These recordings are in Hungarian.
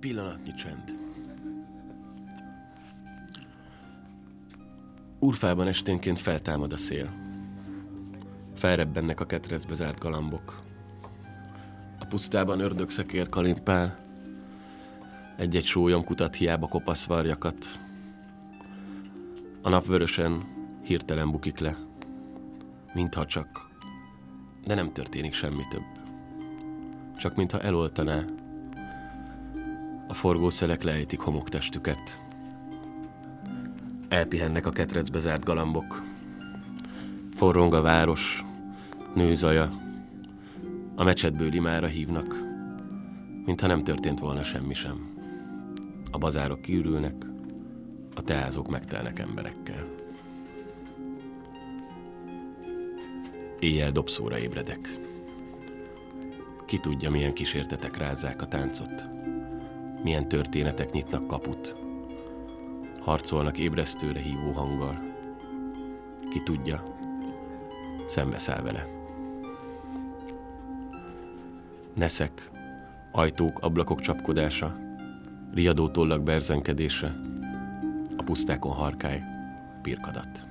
pillanatnyi csend. Urfában esténként feltámad a szél. Felrebbennek a ketrecbe zárt galambok. A pusztában ördögszekér kalimpál. Egy-egy sólyom kutat hiába kopasz varjakat. A nap vörösen hirtelen bukik le. Mintha csak, de nem történik semmi több. Csak mintha eloltaná. A forgószelek leejtik homoktestüket. Elpihennek a ketrecbe zárt galambok. Forrong a város, nő zaja. A mecsetből imára hívnak, mintha nem történt volna semmi sem. A bazárok kiürülnek, a teázók megtelnek emberekkel. Éjjel dobszóra ébredek. Ki tudja, milyen kísértetek rázzák a táncot, milyen történetek nyitnak kaput, harcolnak ébresztőre hívó hanggal. Ki tudja, szembeszáll vele. Neszek, ajtók, ablakok csapkodása, riadó tollak berzenkedése, a pusztákon harkály, pirkadat.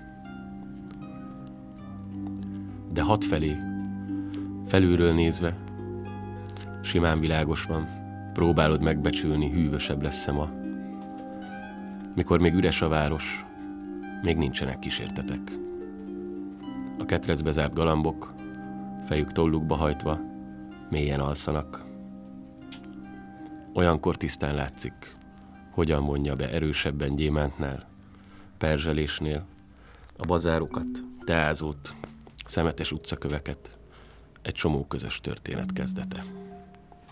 De hatfelé, felülről nézve, simán világos van, próbálod megbecsülni, hűvösebb lesz-e ma. Mikor még üres a város, még nincsenek kísértetek. A ketrecbe zárt galambok, fejük tollukba hajtva, mélyen alszanak. Olyankor tisztán látszik, hogyan vonja be erősebben gyémántnál, perzselésnél a bazárokat, teázót, szemetes utcaköveket, egy csomó közös történet kezdete.